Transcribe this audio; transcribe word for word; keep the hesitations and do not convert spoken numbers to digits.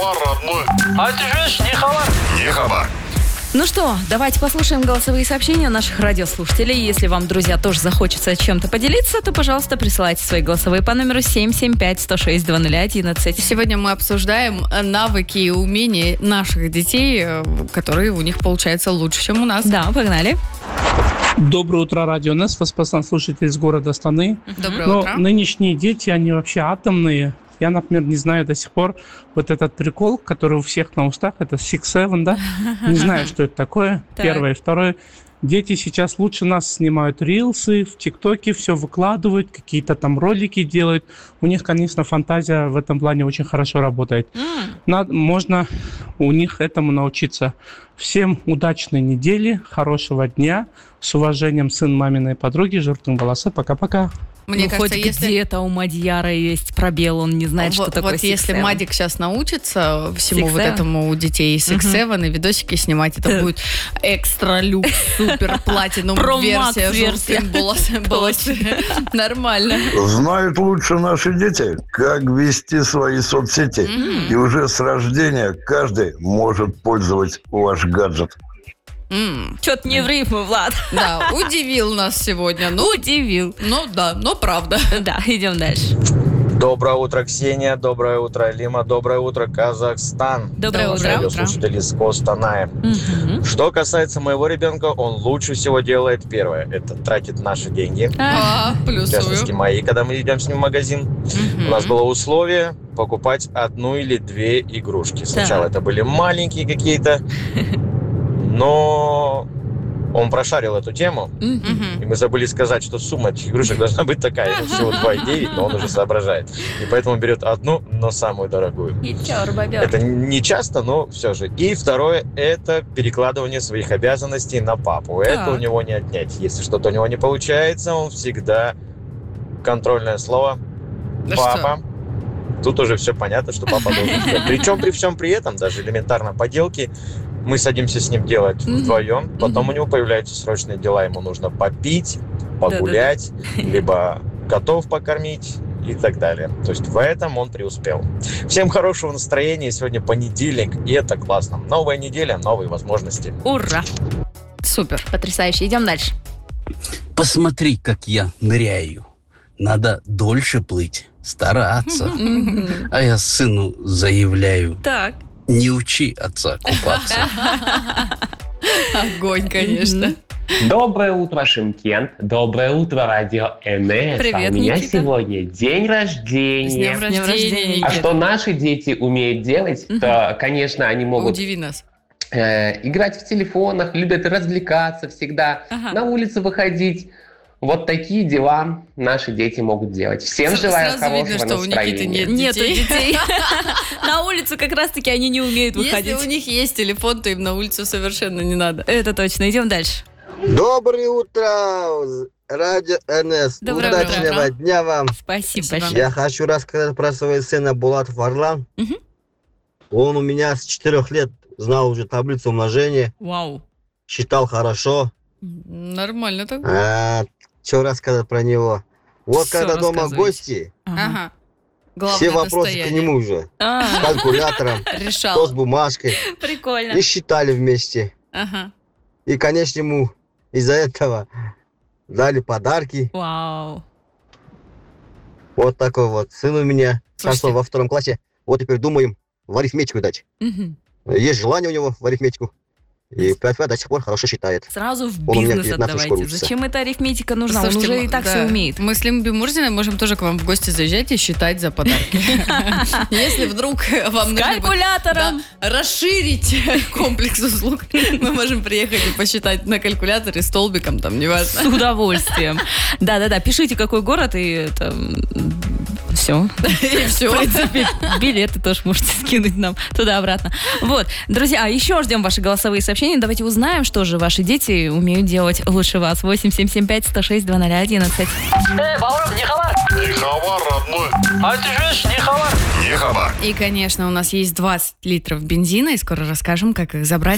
хабар, родной. А ты же не хабар. Не хабар. Ну что, давайте послушаем голосовые сообщения наших радиослушателей. Если вам, друзья, тоже захочется чем-то поделиться, то, пожалуйста, присылайте свои голосовые по номеру семь семь пять сто шесть два ноль одиннадцать. Сегодня мы обсуждаем навыки и умения наших детей, которые у них получаются лучше, чем у нас. Да, погнали. Доброе утро, Радио НЕС. Вас постоянно слушатель из города Астаны. Доброе Но утро. нынешние дети, они вообще атомные. Я, например, не знаю до сих пор вот этот прикол, который у всех на устах, это шесть семь, да? Не знаю, что это такое. Так. Первое. Второе. Дети сейчас лучше нас снимают рилсы, в ТикТоке все выкладывают, какие-то там ролики делают. У них, конечно, фантазия в этом плане очень хорошо работает. Надо, можно у них этому научиться. Всем удачной недели, хорошего дня. С уважением, сын маминой подруги, Журтын Баласы. Пока-пока. Мне ну, кажется, хоть если... где-то у Мадьяра есть пробел, он не знает, вот, что такое Вот если six seven. Мадик сейчас научится всему Six вот seven? этому у детей шесть семь и видосики снимать, это будет экстра люкс, супер платинум Pro версия Max версия. Журтын Баласы. Нормально. Знают лучше наши дети, как вести свои соцсети. И уже с рождения каждый может пользовать ваш гаджет. М, Чё-то не в рифму, Влад. Да, удивил нас сегодня. Ну, Удивил. ну да, но правда. Да, идем дальше. Доброе утро, Ксения. Доброе утро, Лима. Доброе утро, Казахстан. Доброе Доброе утро. утро. Радиослушатели из Костаная. Мгм. Что касается моего ребенка, он лучше всего делает первое. Это тратит наши деньги. А, В частности, плюсую. мои, когда мы идем с ним в магазин. Мгм. У нас было условие покупать одну или две игрушки. Сначала это были маленькие какие-то, но он прошарил эту тему, Мгм. и мы забыли сказать, что сумма этих игрушек должна быть такая. Ему всего два и девять, но он уже соображает. И поэтому берет одну, но самую дорогую. И чёр, бобёр. Это не часто, но все же. И второе – это перекладывание своих обязанностей на папу. Это Так. у него не отнять. Если что-то у него не получается, он всегда контрольное слово Да «папа». Тут уже все понятно, что папа должен сделать. Причем при всем при этом, даже элементарно поделки, мы садимся с ним делать Мгм. вдвоем, потом Мгм. у него появляются срочные дела, ему нужно попить, погулять, либо котов покормить и так далее. То есть в этом он преуспел. Всем хорошего настроения. Сегодня понедельник, и это классно. Новая неделя, новые возможности. Ура. Супер. Потрясающе. Идем дальше. Посмотри, как я ныряю. Надо дольше плыть, стараться. Мгм. А я сыну заявляю, Так. не учи отца купаться. Огонь, конечно. Доброе утро, Шымкент. Доброе утро, Радио НС. Привет, а у меня Никита. сегодня день С рождения. днем рождения, рождения, А Никита. что наши дети умеют делать, то, конечно, они могут Удиви нас. э, играть в телефонах, любят развлекаться всегда, Ага. на улицу выходить. Вот такие дела наши дети могут делать. Всем С- желаю сразу видно, хорошего что у Никиты настроения. нет Нету детей. детей. На улицу как раз-таки они не умеют Если выходить. у них есть телефон, то им на улицу совершенно не надо. Это точно. Идем дальше. Доброе утро, Радио НС. Доброе Удачного утро. дня вам. Спасибо Спасибо. большое. Я хочу рассказать про своего сына Булат Варлан. Мгм. Он у меня с четырех лет знал уже таблицу умножения, Вау. считал хорошо. Нормально так. А, что рассказать про него? Вот Всё когда дома рассказывайте. гости, Ага. Ага. Главное все вопросы к достояние. нему уже. А, С калькулятором, то Решал. с бумажкой. Прикольно. И считали вместе. Ага. И, конечно, ему из-за этого дали подарки. Вау. Вот такой вот. Сын у меня Слушайте. пошел во втором классе. Вот теперь думаем в арифметику дать. Мгм. Есть желание у него в арифметику. И пять до сих пор хорошо считает. Сразу в Он у меня бизнес где-то на отдавайте. школе учится. Зачем эта арифметика нужна? Он Слушайте, уже и м- так да. все умеет. Мы с Лимой Бимурзиной можем тоже к вам в гости заезжать и считать за подарки. Если вдруг вам нужно будет, Калькулятором. да, расширить комплекс услуг, мы можем приехать и посчитать на калькуляторе столбиком, там, С неважно. удовольствием. Да-да-да, пишите, какой город, и это... Все. И все. В принципе, билеты тоже можете скинуть нам туда-обратно. Вот, друзья, а еще ждем ваши голосовые сообщения. Давайте узнаем, что же ваши дети умеют делать лучше вас. восемь семь семь пять сто шесть два ноль одиннадцать. Эй, Бауров, не хабар. Не хабар, родной. А ты же не хабар. Не хабар. И, конечно, у нас есть двадцать литров бензина, и скоро расскажем, как их забрать.